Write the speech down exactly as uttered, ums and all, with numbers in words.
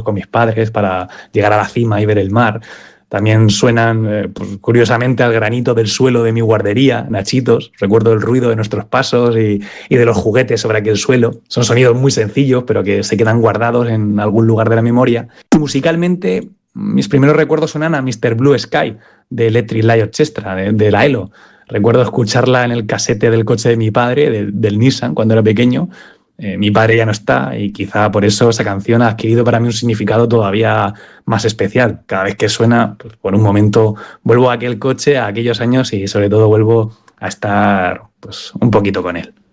con mis padres para llegar a la cima y ver el mar. También suenan, eh, pues, curiosamente, al granito del suelo de mi guardería, Nachitos. Recuerdo el ruido de nuestros pasos y, y de los juguetes sobre aquel suelo. Son sonidos muy sencillos, pero que se quedan guardados en algún lugar de la memoria. Y musicalmente, mis primeros recuerdos suenan a míster Blue Sky, de Electric Light Orchestra, de, de la ELO. Recuerdo escucharla en el casete del coche de mi padre, de, del Nissan, cuando era pequeño. Eh, mi padre ya no está y quizá por eso esa canción ha adquirido para mí un significado todavía más especial. Cada vez que suena, pues por un momento vuelvo a aquel coche, a aquellos años y sobre todo vuelvo a estar pues un poquito con él.